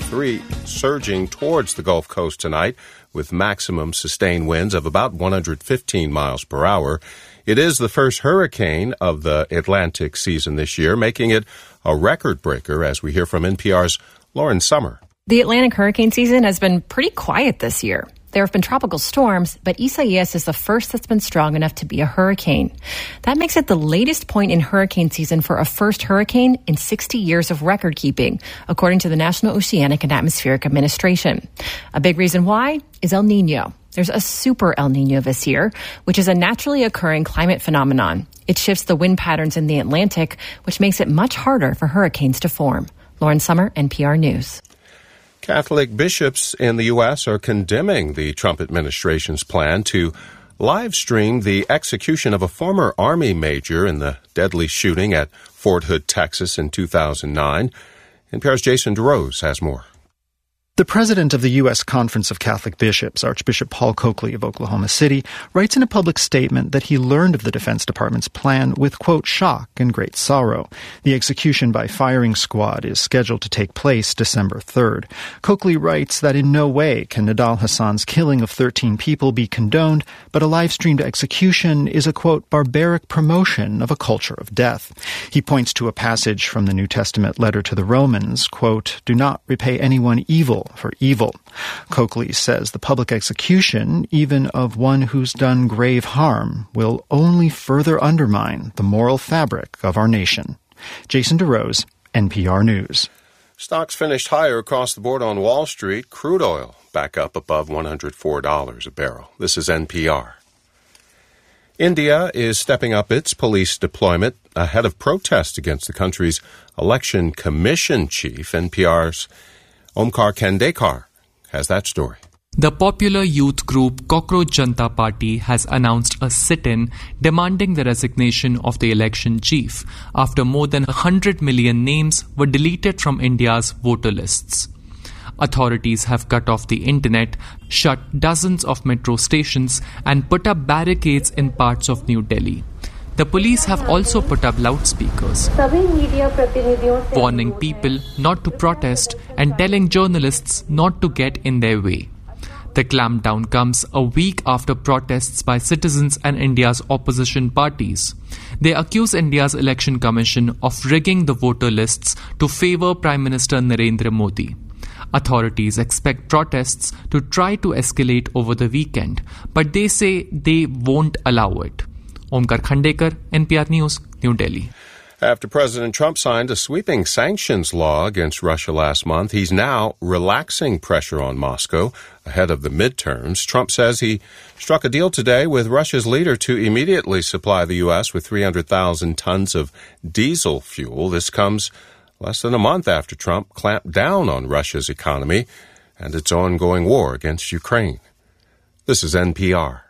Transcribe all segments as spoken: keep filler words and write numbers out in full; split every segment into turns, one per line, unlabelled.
three surging towards the Gulf Coast tonight with maximum sustained winds of about one hundred fifteen miles per hour. It is the first hurricane of the Atlantic season this year, making it a record breaker, as we hear from N P R's Lauren Sommer.
The Atlantic hurricane season has been pretty quiet this year. There have been tropical storms, but Isaias is the first that's been strong enough to be a hurricane. That makes it the latest point in hurricane season for a first hurricane in sixty years of record keeping, according to the National Oceanic and Atmospheric Administration. A big reason why is El Nino. There's a super El Nino this year, which is a naturally occurring climate phenomenon. It shifts the wind patterns in the Atlantic, which makes it much harder for hurricanes to form. Lauren Sommer, N P R News.
Catholic bishops in the U S are condemning the Trump administration's plan to live stream the execution of a former Army major in the deadly shooting at Fort Hood, Texas in two thousand nine. N P R's Jason DeRose has more.
The president of the U S Conference of Catholic Bishops, Archbishop Paul Coakley of Oklahoma City, writes in a public statement that he learned of the Defense Department's plan with, quote, shock and great sorrow. The execution by firing squad is scheduled to take place December third. Coakley writes that in no way can Nidal Hassan's killing of thirteen people be condoned, but a live-streamed execution is a, quote, barbaric promotion of a culture of death. He points to a passage from the New Testament letter to the Romans, quote, do not repay anyone evil for evil. Coakley says the public execution, even of one who's done grave harm, will only further undermine the moral fabric of our nation. Jason DeRose, N P R News.
Stocks finished higher across the board on Wall Street. Crude oil back up above one hundred four dollars a barrel. This is N P R. India is stepping up its police deployment ahead of protests against the country's election commission chief. N P R's Omkar Khandekar has that story.
The popular youth group Cockroach Janta Party has announced a sit-in demanding the resignation of the election chief after more than one hundred million names were deleted from India's voter lists. Authorities have cut off the internet, shut dozens of metro stations, and put up barricades in parts of New Delhi. The police have also put up loudspeakers, warning people not to protest and telling journalists not to get in their way. The clampdown comes a week after protests by citizens and India's opposition parties. They accuse India's election commission of rigging the voter lists to favour Prime Minister Narendra Modi. Authorities expect protests to try to escalate over the weekend, but they say they won't allow it. Omkar Khandekar, N P R News, New Delhi.
After President Trump signed a sweeping sanctions law against Russia last month, he's now relaxing pressure on Moscow ahead of the midterms. Trump says he struck a deal today with Russia's leader to immediately supply the U S with three hundred thousand tons of diesel fuel. This comes less than a month after Trump clamped down on Russia's economy and its ongoing war against Ukraine. This is N P R.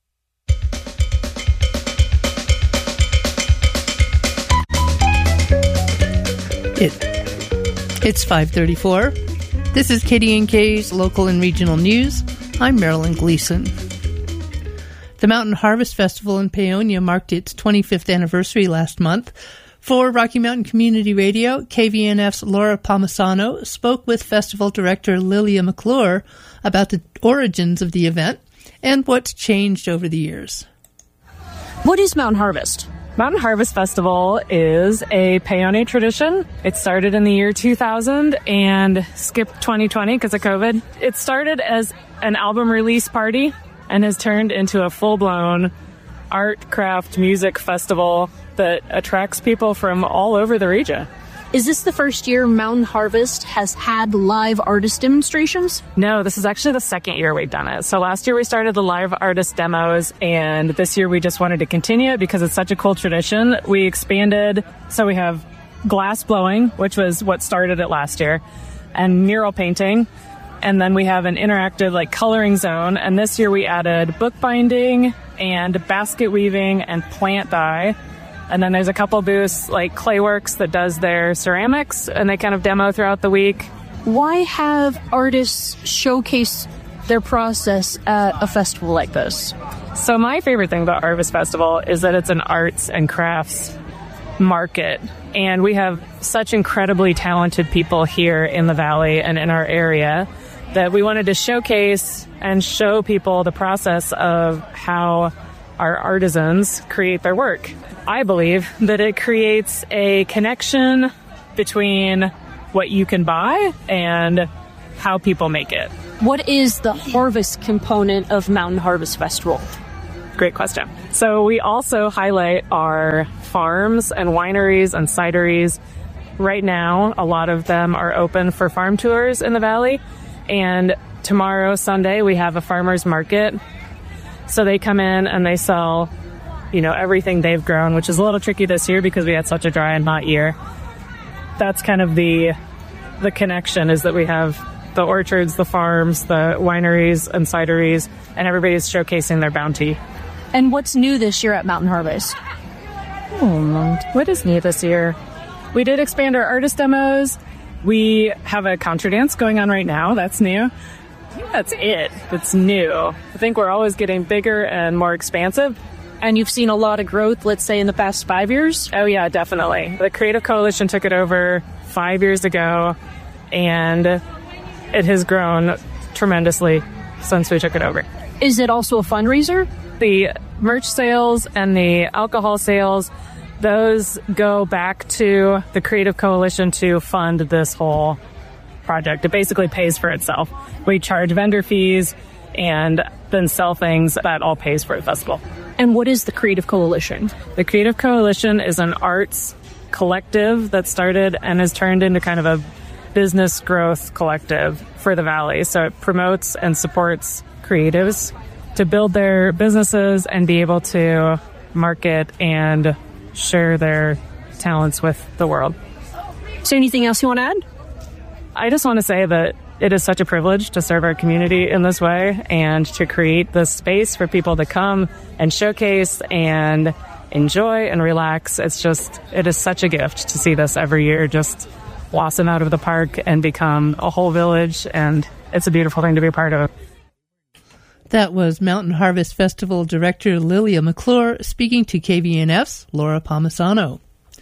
It, it's five thirty-four. This is K D N K's local and regional news. I'm Marilyn Gleason. The Mountain Harvest Festival in Paonia marked its twenty-fifth anniversary last month. For Rocky Mountain Community Radio, K V N F's Laura Palmisano spoke with festival director Lilia McClure about the origins of the event and what's changed over the years.
What is Mountain Harvest? Mountain Harvest Festival is a Paonia tradition. It started in the year two thousand and skipped twenty twenty because of COVID. It started as an album release party and has turned into a full-blown art, craft, music festival that attracts people from all over the region.
Is this the first year Mountain Harvest has had live artist demonstrations?
No, this is actually the second year we've done it. So last year we started the live artist demos, and this year we just wanted to continue it because it's such a cool tradition. We expanded, so we have glass blowing, which was what started it last year, and mural painting. And then we have an interactive like coloring zone, and this year we added bookbinding and basket weaving and plant dye. And then there's a couple booths like Clayworks that does their ceramics, and they kind of demo throughout the week.
Why have artists showcase their process at a festival like this?
So my favorite thing about Harvest Festival is that it's an arts and crafts market. And we have such incredibly talented people here in the Valley and in our area that we wanted to showcase and show people the process of how our artisans create their work. I believe that it creates a connection between what you can buy and how people make it.
What is the harvest component of Mountain Harvest Festival?
Great question. So we also highlight our farms and wineries and cideries. Right now, a lot of them are open for farm tours in the Valley. And tomorrow, Sunday, we have a farmer's market. So they come in and they sell, you know, everything they've grown, which is a little tricky this year because we had such a dry and hot year. That's kind of the the connection, is that we have the orchards, the farms, the wineries and cideries, and everybody's showcasing their bounty.
And what's new this year at Mountain Harvest?
Oh, what is new this year? We did expand our artist demos. We have a contra dance going on right now. That's new. I think that's it. That's new. I think we're always getting bigger and more expansive.
And you've seen a lot of growth, let's say, in the past five years?
Oh, yeah, definitely. The Creative Coalition took it over five years ago, and it has grown tremendously since we took it over.
Is it also a fundraiser?
The merch sales and the alcohol sales, those go back to the Creative Coalition to fund this whole project. It basically pays for itself. We charge vendor fees and then sell things. That all pays for the festival.
And what is the Creative Coalition?
The Creative Coalition is an arts collective that started and has turned into kind of a business growth collective for the Valley. So it promotes and supports creatives to build their businesses and be able to market and share their talents with the world.
Is there anything else you want to add?
I just want to say that it is such a privilege to serve our community in this way and to create this space for people to come and showcase and enjoy and relax. It's just, it is such a gift to see this every year just blossom out of the park and become a whole village, and it's a beautiful thing to be a part of.
That was Mountain Harvest Festival Director Lilia McClure speaking to K V N F's Laura Palmisano.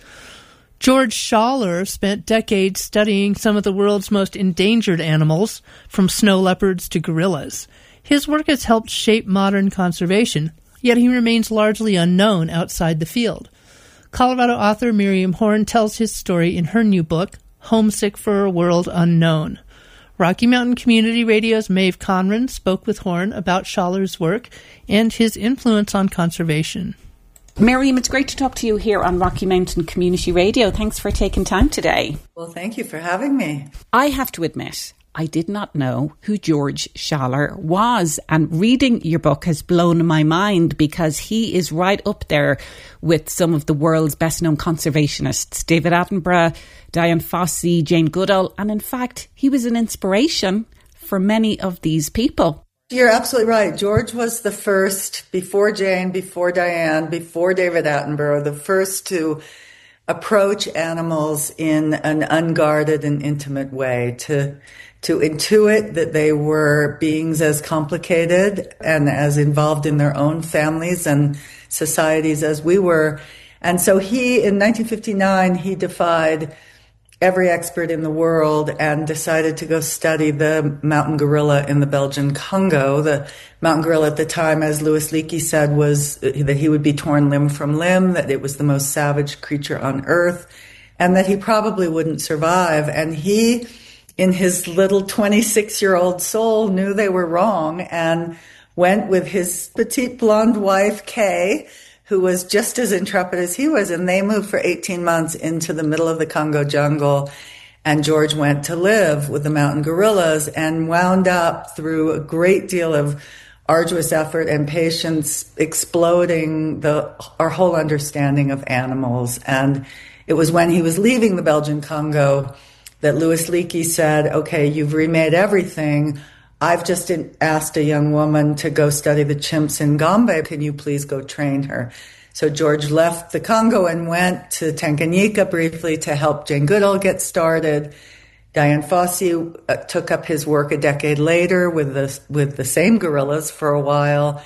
George Schaller spent decades studying some of the world's most endangered animals, from snow leopards to gorillas. His work has helped shape modern conservation, yet he remains largely unknown outside the field. Colorado author Miriam Horn tells his story in her new book, Homesick for a World Unknown. Rocky Mountain Community Radio's Maeve Conran spoke with Horn about Schaller's work and his influence on conservation.
Miriam, it's great to talk to you here on Rocky Mountain Community Radio. Thanks for taking time today.
Well, thank you for having me.
I have to admit, I did not know who George Schaller was, and reading your book has blown my mind because he is right up there with some of the world's best-known conservationists, David Attenborough, Dian Fossey, Jane Goodall, and in fact, he was an inspiration for many of these people.
You're absolutely right. George was the first, before Jane, before Diane, before David Attenborough, the first to approach animals in an unguarded and intimate way, to to intuit that they were beings as complicated and as involved in their own families and societies as we were. And so he, in nineteen fifty-nine, he defied every expert in the world and decided to go study the mountain gorilla in the Belgian Congo. The mountain gorilla at the time, as Louis Leakey said, was that he would be torn limb from limb, that it was the most savage creature on earth, and that he probably wouldn't survive. And he, in his little twenty-six-year-old soul, knew they were wrong and went with his petite blonde wife, Kay, who was just as intrepid as he was, and they moved for eighteen months into the middle of the Congo jungle, and George went to live with the mountain gorillas and wound up, through a great deal of arduous effort and patience, exploding the our whole understanding of animals. And it was when he was leaving the Belgian Congo that Louis Leakey said, okay, you've remade everything. I've just asked a young woman to go study the chimps in Gombe. Can you please go train her? So George left the Congo and went to Tanganyika briefly to help Jane Goodall get started. Dian Fossey uh, took up his work a decade later with the, with the same gorillas for a while.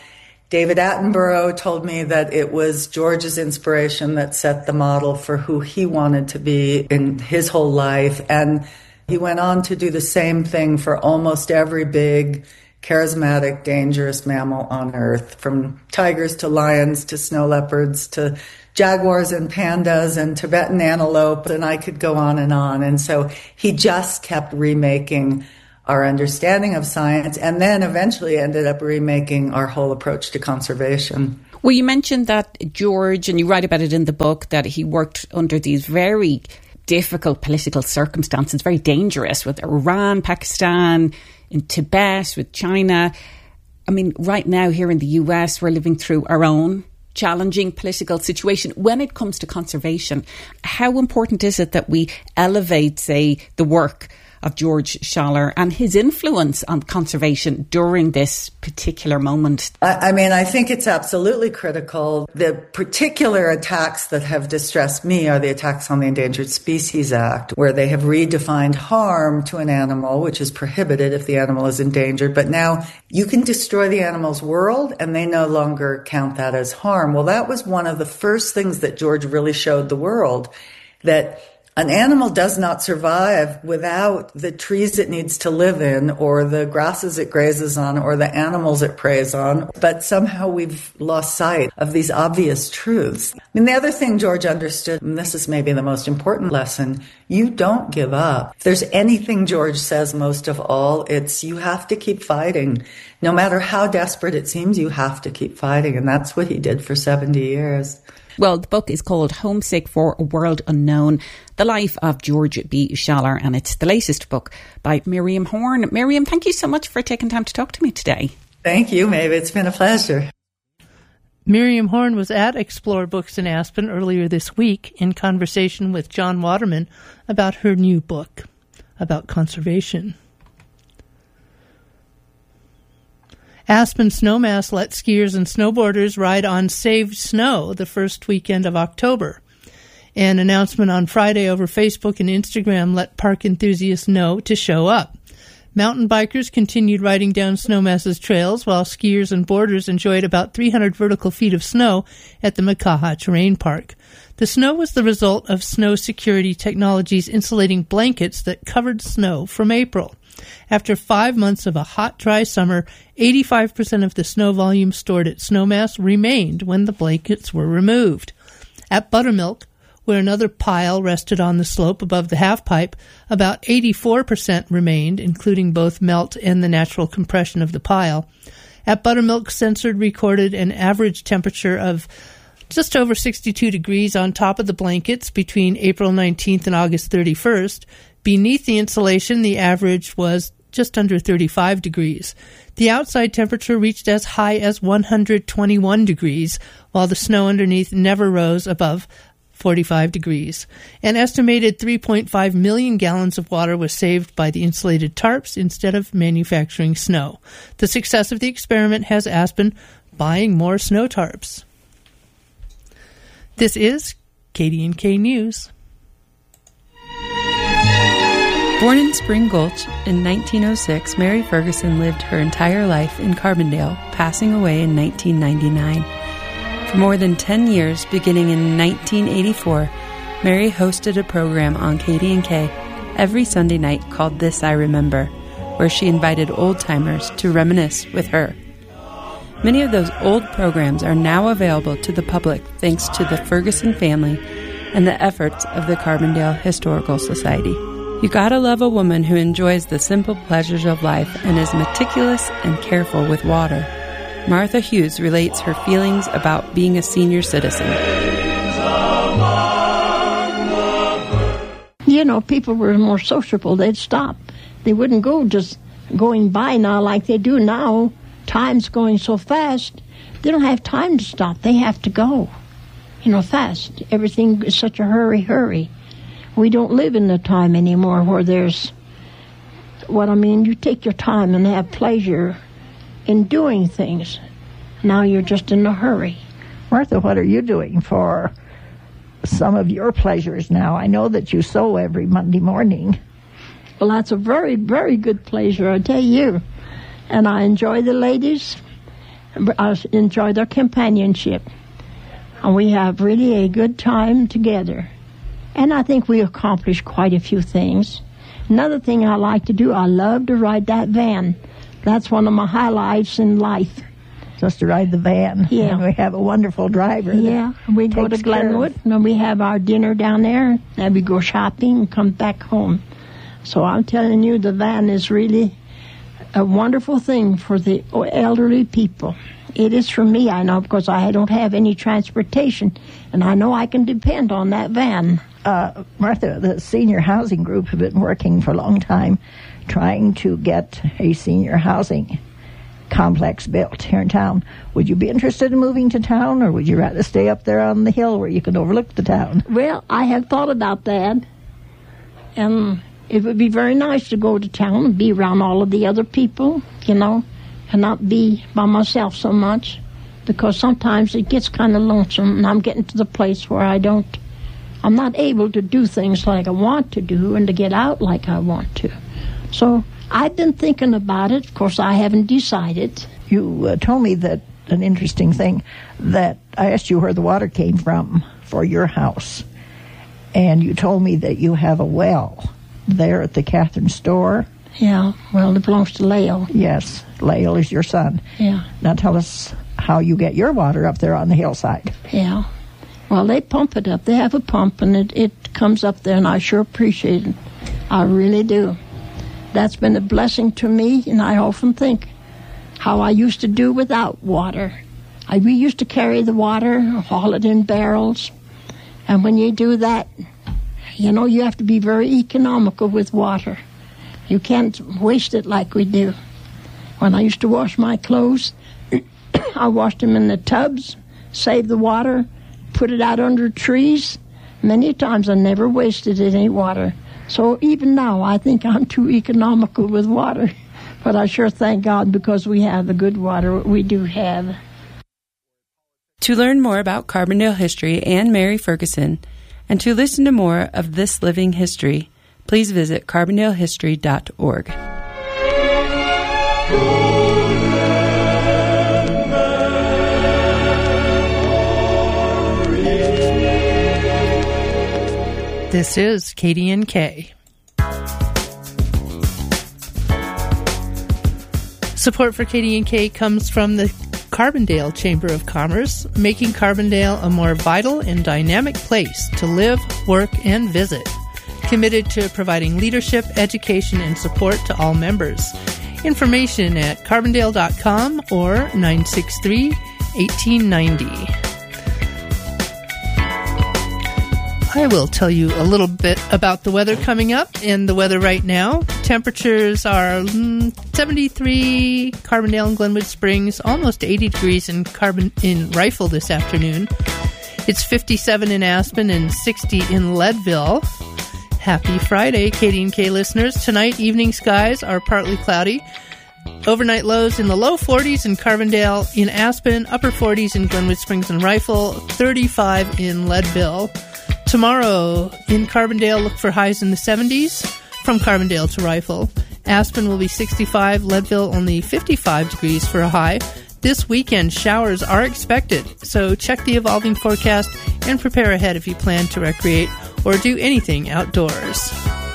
David Attenborough told me that it was George's inspiration that set the model for who he wanted to be in his whole life. And he went on to do the same thing for almost every big, charismatic, dangerous mammal on Earth, from tigers to lions to snow leopards to jaguars and pandas and Tibetan antelope, and I could go on and on. And so he just kept remaking our understanding of science, and then eventually ended up remaking our whole approach to conservation.
Well, you mentioned that George, and you write about it in the book, that he worked under these very difficult political circumstances, very dangerous, with Iran, Pakistan, in Tibet, with China. I mean, right now here in the U S, we're living through our own challenging political situation. When it comes to conservation, how important is it that we elevate, say, the work of George Schaller and his influence on conservation during this particular moment?
I, I mean, I think it's absolutely critical. The particular attacks that have distressed me are the attacks on the Endangered Species Act, where they have redefined harm to an animal, which is prohibited if the animal is endangered. But now you can destroy the animal's world and they no longer count that as harm. Well, that was one of the first things that George really showed the world, that an animal does not survive without the trees it needs to live in, or the grasses it grazes on, or the animals it preys on. But somehow we've lost sight of these obvious truths. I mean, the other thing George understood, and this is maybe the most important lesson, you don't give up. If there's anything George says most of all, it's you have to keep fighting. No matter how desperate it seems, you have to keep fighting. And that's what he did for seventy years.
Well, the book is called Homesick for a World Unknown, The Life of George B. Schaller, and it's the latest book by Miriam Horn. Miriam, thank you so much for taking time to talk to me today.
Thank you, Maeve. It's been a pleasure.
Miriam Horn was at Explore Books in Aspen earlier this week in conversation with John Waterman about her new book about conservation. Aspen Snowmass let skiers and snowboarders ride on saved snow the first weekend of October. An announcement on Friday over Facebook and Instagram let park enthusiasts know to show up. Mountain bikers continued riding down Snowmass's trails, while skiers and boarders enjoyed about three hundred vertical feet of snow at the Makaha Terrain Park. The snow was the result of Snow Security Technologies insulating blankets that covered snow from April. After five months of a hot, dry summer, eighty-five percent of the snow volume stored at Snowmass remained when the blankets were removed. At Buttermilk, where another pile rested on the slope above the halfpipe, about eighty-four percent remained, including both melt and the natural compression of the pile. At Buttermilk, Censored recorded an average temperature of just over sixty-two degrees on top of the blankets between April nineteenth and August thirty-first. Beneath the insulation, the average was just under thirty-five degrees. The outside temperature reached as high as one hundred twenty-one degrees, while the snow underneath never rose above forty-five degrees. An estimated three point five million gallons of water was saved by the insulated tarps instead of manufacturing snow. The success of the experiment has Aspen buying more snow tarps. This is K D and K News.
Born in Spring Gulch in nineteen oh six, Mary Ferguson lived her entire life in Carbondale, passing away in nineteen ninety-nine. For more than ten years, beginning in nineteen eighty-four, Mary hosted a program on K D and K every Sunday night called This I Remember, where she invited old-timers to reminisce with her. Many of those old programs are now available to the public thanks to the Ferguson family and the efforts of the Carbondale Historical Society. You gotta love a woman who enjoys the simple pleasures of life and is meticulous and careful with water. Martha Hughes relates her feelings about being a senior citizen.
You know, people were more sociable. They'd stop. They wouldn't go just going by now like they do now. Time's going so fast. They don't have time to stop. They have to go, you know, fast. Everything is such a hurry, hurry. We don't live in the time anymore where there's, what I mean, you take your time and have pleasure in doing things. Now you're just in a hurry.
Martha, what are you doing for some of your pleasures now? I know that you sew every Monday morning.
Well, that's a very, very good pleasure, I tell you. And I enjoy the ladies. I enjoy their companionship. And we have really a good time together. And I think we accomplished quite a few things. Another thing I like to do, I love to ride that van. That's one of my highlights in life.
Just to ride the van.
Yeah.
And we have a wonderful driver.
Yeah. We go to Glenwood, and we have our dinner down there, and we go shopping and come back home. So I'm telling you, the van is really a wonderful thing for the elderly people. It is for me, I know, because I don't have any transportation, and I know I can depend on that van.
Uh, Martha, the senior housing group have been working for a long time trying to get a senior housing complex built here in town. Would you be interested in moving to town, or would you rather stay up there on the hill where you can overlook the town?
Well, I have thought about that, and it would be very nice to go to town and be around all of the other people, you know, and not be by myself so much, because sometimes it gets kind of lonesome, and I'm getting to the place where I don't, I'm not able to do things like I want to do and to get out like I want to. So I've been thinking about it. Of course, I haven't decided.
You uh, told me that an interesting thing, that I asked you where the water came from for your house, and you told me that you have a well there at the Catherine store.
Yeah, well, it belongs to Lael.
Yes, Lael is your son.
Yeah.
Now tell us how you get your water up there on the hillside.
Yeah. Well, they pump it up. They have a pump, and it, it comes up there, and I sure appreciate it. I really do. That's been a blessing to me, and I often think how I used to do without water. I, we used to carry the water, haul it in barrels, and when you do that, you know, you have to be very economical with water. You can't waste it like we do. When I used to wash my clothes, I washed them in the tubs, saved the water, put it out under trees. Many times I never wasted any water. So even now, I think I'm too economical with water. But I sure thank God because we have the good water we do have.
To learn more about Carbondale history and Mary Ferguson, and to listen to more of This Living History, please visit carbondale history dot org.
This is K D N K. Support for K D N K comes from the Carbondale Chamber of Commerce, making Carbondale a more vital and dynamic place to live, work, and visit. Committed to providing leadership, education, and support to all members. Information at carbondale dot com or nine six three, one eight nine zero. I will tell you a little bit about the weather coming up and the weather right now. Temperatures are mm, seventy-three Carbondale and Glenwood Springs, almost eighty degrees in Carbon in Rifle this afternoon. It's fifty-seven in Aspen and sixty in Leadville. Happy Friday, K D N K listeners. Tonight, evening skies are partly cloudy. Overnight lows in the low forties in Carbondale, in Aspen, upper forties in Glenwood Springs and Rifle, thirty-five in Leadville. Tomorrow in Carbondale, look for highs in the seventies from Carbondale to Rifle. Aspen will be sixty-five, Leadville only fifty-five degrees for a high. This weekend, showers are expected, so check the evolving forecast and prepare ahead if you plan to recreate or do anything outdoors.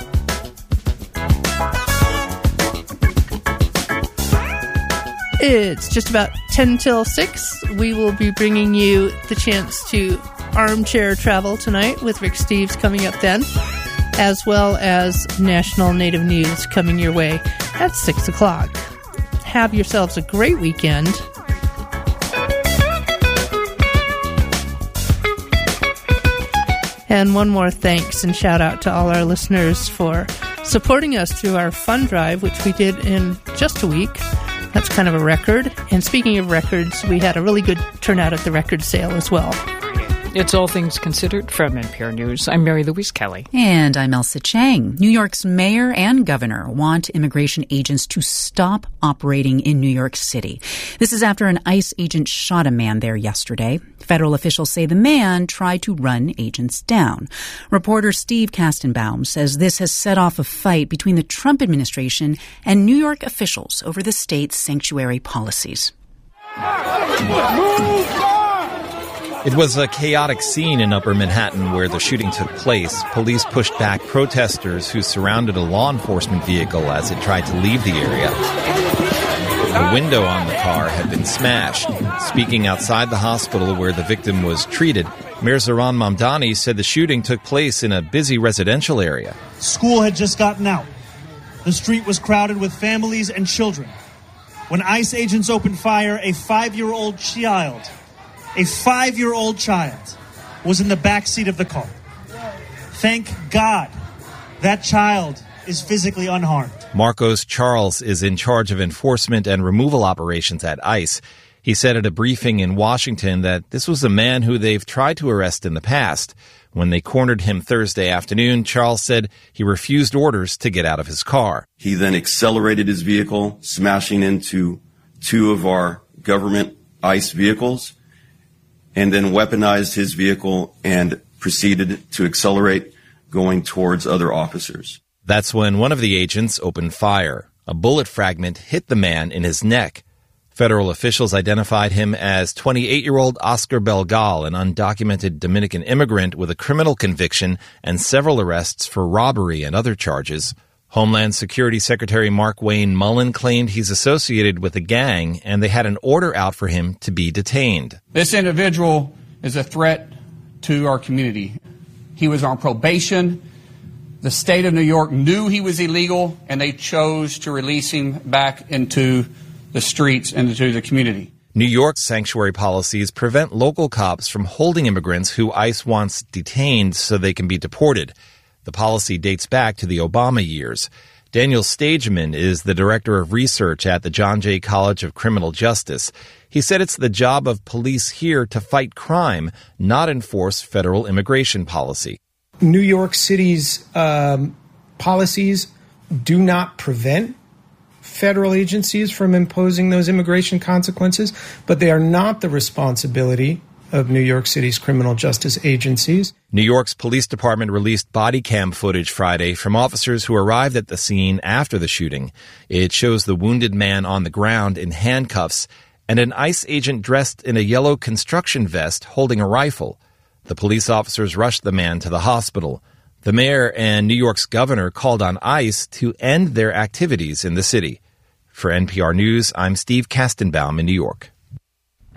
It's just about ten till six. We will be bringing you the chance to armchair travel tonight with Rick Steves coming up then, as well as National Native News coming your way at six o'clock. Have yourselves a great weekend. And one more thanks and shout out to all our listeners for supporting us through our fund drive, which we did in just a week. That's kind of a record. And speaking of records, we had a really good turnout at the record sale as well.
It's All Things Considered from N P R News. I'm Mary Louise Kelly.
And I'm Elsa Chang. New York's mayor and governor want immigration agents to stop operating in New York City. This is after an ICE agent shot a man there yesterday. Federal officials say the man tried to run agents down. Reporter Steve Kastenbaum says this has set off a fight between the Trump administration and New York officials over the state's sanctuary policies.
It was a chaotic scene in Upper Manhattan where the shooting took place. Police pushed back protesters who surrounded a law enforcement vehicle as it tried to leave the area. The window on the car had been smashed. Speaking outside the hospital where the victim was treated, Mayor Zohran Mamdani said the shooting took place in a busy residential area.
School had just gotten out. The street was crowded with families and children. When ICE agents opened fire, a five-year-old child, a five-year-old child, was in the back seat of the car. Thank God that child is physically unharmed.
Marcos Charles is in charge of enforcement and removal operations at ICE. He said at a briefing in Washington that this was a man who they've tried to arrest in the past. When they cornered him Thursday afternoon, Charles said he refused orders to get out of his car.
He then accelerated his vehicle, smashing into two of our government ICE vehicles, and then weaponized his vehicle and proceeded to accelerate, going towards other officers.
That's when one of the agents opened fire. A bullet fragment hit the man in his neck. Federal officials identified him as twenty-eight-year-old Oscar Belgal, an undocumented Dominican immigrant with a criminal conviction and several arrests for robbery and other charges. Homeland Security Secretary Mark Wayne Mullen claimed he's associated with a gang, and they had an order out for him to be detained.
This individual is a threat to our community. He was on probation. The state of New York knew he was illegal, and they chose to release him back into the streets and into the community.
New York's sanctuary policies prevent local cops from holding immigrants who ICE wants detained so they can be deported. The policy dates back to the Obama years. Daniel Stageman is the director of research at the John Jay College of Criminal Justice. He said it's the job of police here to fight crime, not enforce federal immigration policy.
New York City's um, policies do not prevent federal agencies from imposing those immigration consequences, but they are not the responsibility of New York City's criminal justice agencies.
New York's police department released body cam footage Friday from officers who arrived at the scene after the shooting. It shows the wounded man on the ground in handcuffs and an ICE agent dressed in a yellow construction vest holding a rifle. The police officers rushed the man to the hospital. The mayor and New York's governor called on ICE to end their activities in the city. For N P R News, I'm Steve Kastenbaum in New York.